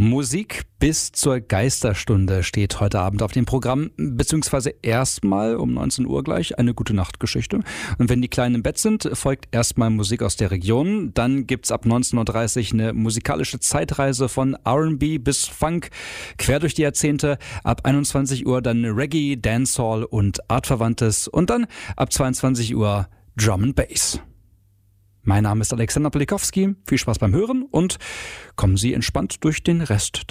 Musik bis zur Geisterstunde steht heute Abend auf dem Programm, beziehungsweise erstmal um 19 Uhr gleich eine Gute-Nacht-Geschichte. Und wenn die Kleinen im Bett sind, folgt erstmal Musik aus der Region. Dann gibt's ab 19.30 Uhr eine musikalische Zeitreise von R&B bis Funk, quer durch die Jahrzehnte. Ab 21 Uhr dann Reggae, Dancehall und Artverwandtes. Und dann ab 22 Uhr Drum and Bass. Mein Name ist Alexander Polikowski. Viel Spaß beim Hören und kommen Sie entspannt durch den Rest